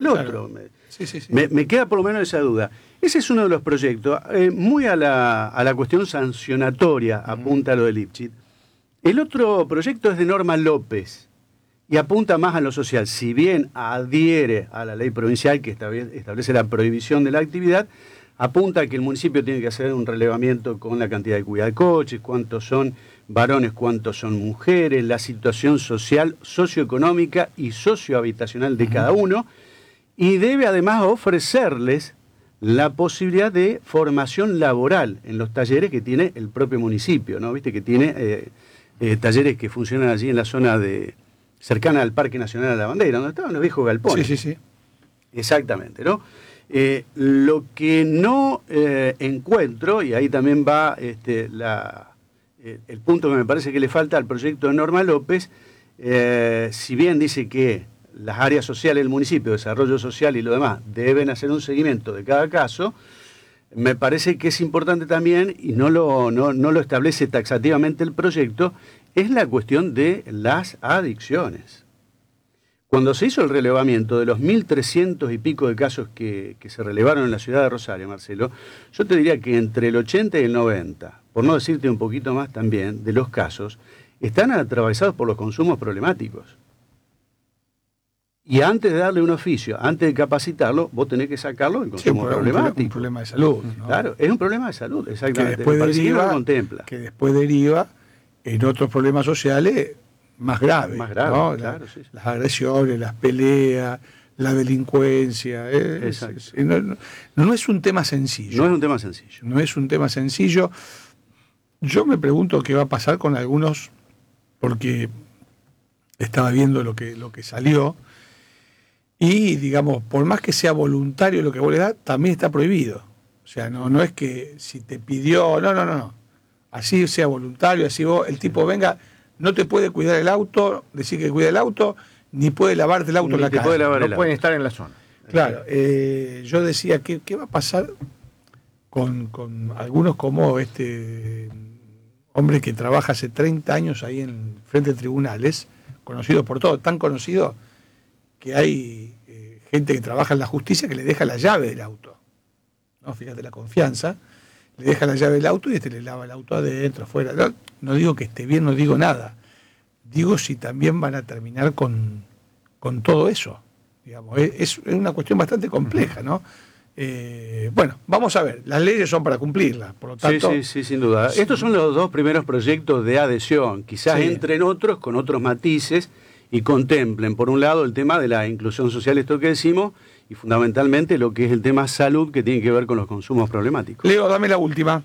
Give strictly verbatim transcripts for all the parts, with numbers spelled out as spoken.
otro. Claro. Sí, sí, sí. Me, me queda por lo menos esa duda. Ese es uno de los proyectos, eh, muy a la, a la cuestión sancionatoria, uh-huh. apunta lo de Lipschitz. El otro proyecto es de Norma López y apunta más a lo social. Si bien adhiere a la ley provincial que establece la prohibición de la actividad, apunta a que el municipio tiene que hacer un relevamiento con la cantidad de cuidado de coches, cuántos son varones, cuántos son mujeres, la situación social, socioeconómica y sociohabitacional de uh-huh. cada uno, y debe además ofrecerles la posibilidad de formación laboral en los talleres que tiene el propio municipio, ¿no? Viste que tiene eh, eh, talleres que funcionan allí en la zona de cercana al Parque Nacional de la Bandera, donde estaban los viejos galpones. Sí, sí, sí. Exactamente, ¿no? Eh, lo que no eh, encuentro, y ahí también va este, la, eh, el punto que me parece que le falta al proyecto de Norma López, eh, si bien dice que las áreas sociales del municipio, desarrollo social y lo demás, deben hacer un seguimiento de cada caso, me parece que es importante también, y no lo, no, no lo establece taxativamente el proyecto, es la cuestión de las adicciones. Cuando se hizo el relevamiento de los mil trescientos y pico de casos que, que se relevaron en la ciudad de Rosario, Marcelo, yo te diría que entre el ochenta y el noventa, por no decirte un poquito más también, de los casos, están atravesados por los consumos problemáticos. Y antes de darle un oficio, antes de capacitarlo, vos tenés que sacarlo del consumo sí, problemático. Un problema de salud, ¿no? Claro, es un problema de salud, exactamente. Que después, deriva, que no lo contempla. que después deriva en otros problemas sociales más graves. Más graves, ¿no? claro, La, sí, sí. Las agresiones, las peleas, la delincuencia. Es, es, no, no, no es un tema sencillo. No es un tema sencillo. No es un tema sencillo. Yo me pregunto qué va a pasar con algunos, porque estaba viendo lo que, lo que salió. Y, digamos, por más que sea voluntario lo que vos le das, también está prohibido. O sea, no, no es que si te pidió, no, no, no, no. Así sea voluntario, así vos, el tipo venga, no te puede cuidar el auto, decir que cuida el auto, ni puede lavarte el auto en la casa. No pueden estar en la zona. Claro, eh, yo decía, ¿qué, qué va a pasar con, con algunos como este hombre que trabaja hace treinta años ahí en frente de tribunales, conocido por todos, tan conocido que hay eh, gente que trabaja en la justicia que le deja la llave del auto, ¿no? Fíjate la confianza, le deja la llave del auto y este le lava el auto adentro, afuera. No, no digo que esté bien, no digo nada. Digo si también van a terminar con, con todo eso. Digamos, es, es una cuestión bastante compleja, ¿no? Eh, bueno, vamos a ver, las leyes son para cumplirlas, por lo tanto... Sí, sí, sí, sin duda. Sí. Estos son los dos primeros proyectos de adhesión, quizás sí. entren otros con otros matices, y contemplen, por un lado, el tema de la inclusión social, esto que decimos, y fundamentalmente lo que es el tema salud, que tiene que ver con los consumos problemáticos. Leo, dame la última.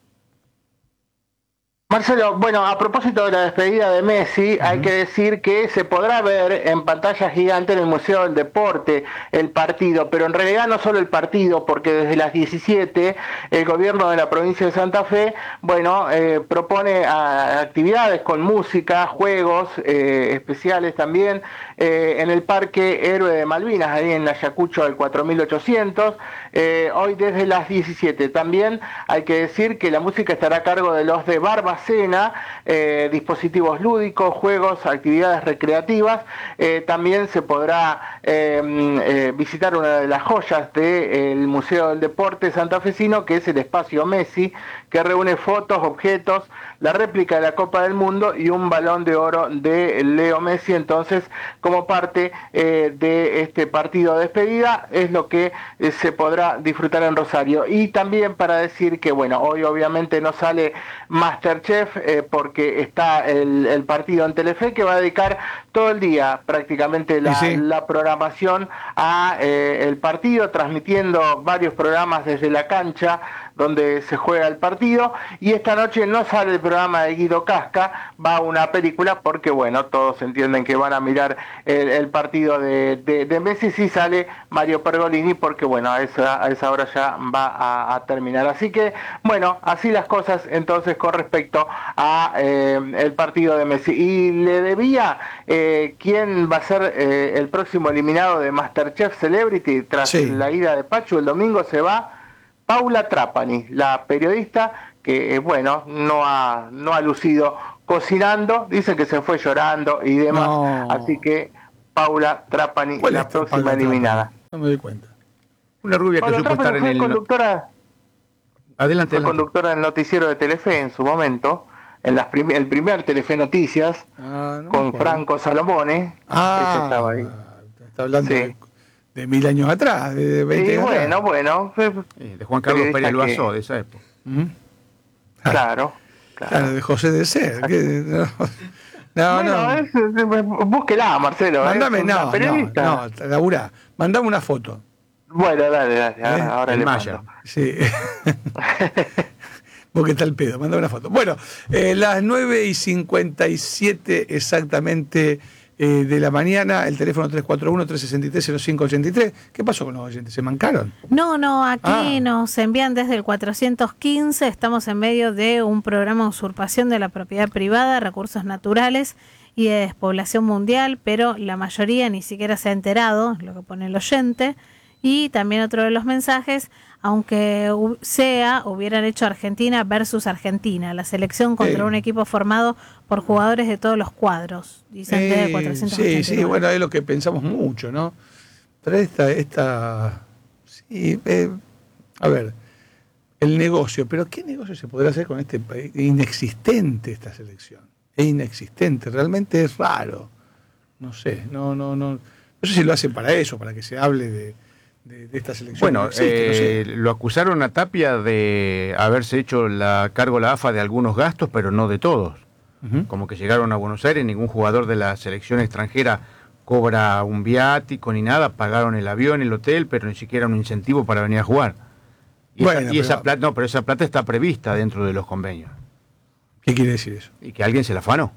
Marcelo, bueno, a propósito de la despedida de Messi, uh-huh. hay que decir que se podrá ver en pantalla gigante en el Museo del Deporte el partido, pero en realidad no solo el partido, porque desde las diecisiete el gobierno de la provincia de Santa Fe, bueno, eh, propone a, actividades con música, juegos eh, especiales también, eh, en el Parque Héroe de Malvinas, ahí en Ayacucho del cuatro mil ochocientos, eh, hoy desde las diecisiete. También hay que decir que la música estará a cargo de los de Barba Cena, eh, dispositivos lúdicos, juegos, actividades recreativas. Eh, también se podrá eh, eh, visitar una de las joyas del Museo del Deporte santafesino, que es el Espacio Messi, que reúne fotos, objetos, la réplica de la Copa del Mundo y un balón de oro de Leo Messi. Entonces, como parte eh, de este partido de despedida, es lo que eh, se podrá disfrutar en Rosario. Y también para decir que, bueno, hoy obviamente no sale Masterchef eh, porque está el, el partido en Telefe, que va a dedicar todo el día prácticamente la, sí. la programación a eh, el partido, transmitiendo varios programas desde la cancha donde se juega el partido, y esta noche no sale el programa de Guido Casca, va una película porque, bueno, todos entienden que van a mirar el, el partido de, de, de Messi. Sí sale Mario Pergolini porque, bueno, a esa, a esa hora ya va a, a terminar. Así que, bueno, así las cosas entonces con respecto a eh, el partido de Messi. Y le debía eh, quién va a ser eh, el próximo eliminado de Masterchef Celebrity tras sí. la ida de Pachu. El domingo se va Paula Trapani, la periodista que, eh, bueno, no ha, no ha lucido cocinando, dicen que se fue llorando y demás, no. Así que Paula Trapani, la próxima eliminada. No me doy cuenta. Una rubia que Bueno, supo otra estar en fue el... conductora, Adelante, fue adelante. conductora del noticiero de Telefe en su momento, en las prim- el primer Telefe Noticias, Ah, no me con acuerdo. Franco Salomone. Ella Ah, estaba ahí. está hablando Sí. de, de mil años atrás, de veinte Y años bueno, atrás. bueno, fue- Eh, de Juan Carlos periodista Pérez Loazó, que- de esa época. ¿Mm? claro, Claro, claro. de José de Ser. que- no, no. bueno, no. es- es- búsquela, Marcelo. Mándame, es una no, no, periodista. no, laburá. Mandame una foto. Bueno, dale, dale, ahora, ¿Eh? ahora El le Maya. mando. Sí. Vos que está el pedo, mandame una foto. Bueno, eh, las nueve y cincuenta y siete exactamente eh, de la mañana, el teléfono tres cuatro uno, tres seis tres, cero cinco ocho tres. ¿Qué pasó con los oyentes? ¿Se mancaron? No, no, aquí Ah. nos envían desde el cuatrocientos quince, estamos en medio de un programa de usurpación de la propiedad privada, recursos naturales y de despoblación mundial, pero la mayoría ni siquiera se ha enterado, lo que pone el oyente. Y también otro de los mensajes, aunque hu- sea, hubieran hecho Argentina versus Argentina, la selección contra Sí. un equipo formado por jugadores de todos los cuadros, dicen Eh, desde cuatrocientos sí, ochenta y sí, nueve. bueno, es lo que pensamos mucho, ¿no? Pero esta, esta, sí, eh, a ver, el negocio, pero ¿qué negocio se podrá hacer con este país? Inexistente esta selección, es inexistente, realmente es raro, no sé, no, no, no, no sé si lo hacen para eso, para que se hable de, de, de esta selección. Bueno, que no existe, no sé. eh, lo acusaron a Tapia de haberse hecho la cargo la A F A de algunos gastos, pero no de todos. Ujú. Como que llegaron a Buenos Aires, ningún jugador de la selección extranjera cobra un viático ni nada, pagaron el avión, el hotel, pero ni siquiera un incentivo para venir a jugar. Y, Bueno, esa, y esa pero- plata, no, pero esa plata está prevista dentro de los convenios. ¿Qué quiere decir eso? Y que alguien se la afanó.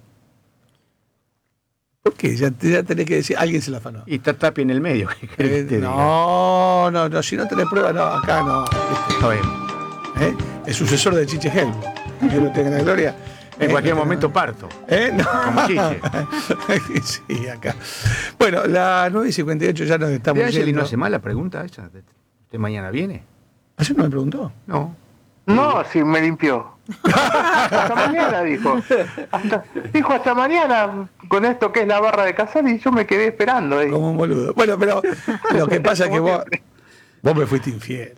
¿Por qué? Ya, ya tenés que decir, alguien se la afanó. Y está Tapia en el medio. ¿qué querés Eh, que te diga? no, no, no, si no tenés pruebas, no, acá no. Está bien. ¿Eh? El sucesor de Chiche Helm. Que lo tenga en la gloria. En Eh, cualquier no, momento parto. ¿Eh? No. Como Chiche. Sí, acá. Bueno, las nueve y cincuenta y ocho ya nos estamos ¿De Angeli yendo. no hace mal la pregunta esa? ¿Usted mañana viene? ¿Ayer no me preguntó? No. No, si me limpió. Hasta mañana, dijo. Hasta- dijo hasta mañana con esto que es la barra de Casal y yo me quedé esperando. ahí. Como un boludo. Bueno, pero lo que pasa es que vos, vos me fuiste infiel.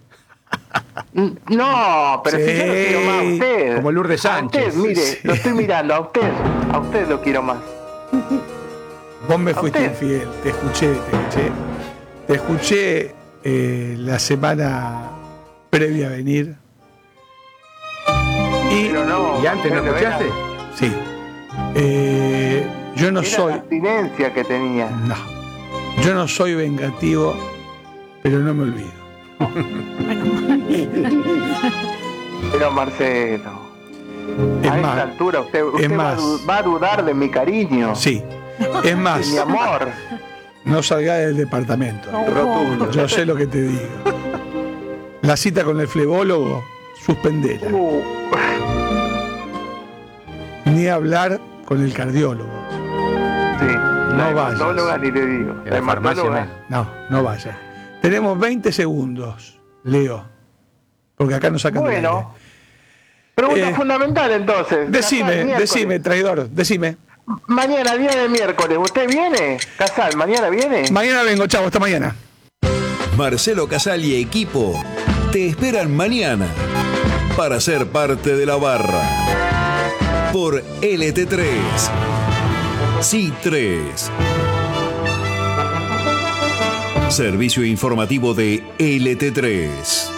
No, pero si yo lo Sí, quiero más a usted. como Lourdes A Sánchez. usted, mire, Sí. lo estoy mirando, a usted. A usted lo quiero más. Vos me ¿A fuiste usted? infiel. Te escuché, te escuché. Te escuché eh, la semana previa a venir. Y Pero no. ¿Y antes no pero era- escuchaste? sí. Eh, yo no Era soy. la abstinencia que tenía. No. Yo no soy vengativo, pero no me olvido. Pero Marcelo, Es a esta más, altura usted, usted va, a más. du- va a dudar de mi cariño, sí. Es más, de mi amor. no salga del departamento. Rotundo. Yo sé lo que te digo. La cita con el flebólogo, suspendela. Uh, Ni hablar con el cardiólogo. sí, No la vayas. hematóloga ni le digo. En la farmacia hematóloga- menos. No, no vaya. Tenemos veinte segundos, Leo. Porque acá nos sacan del aire. Bueno, pregunta Eh, fundamental entonces. Casal, Decime, miércoles. decime, traidor, decime. Mañana, día de miércoles, ¿usted viene? Casal, ¿mañana viene? Mañana vengo, chavo, hasta mañana. Marcelo Casal y equipo te esperan mañana para ser parte de la barra por L T tres. Sí tres. Servicio informativo de L T tres.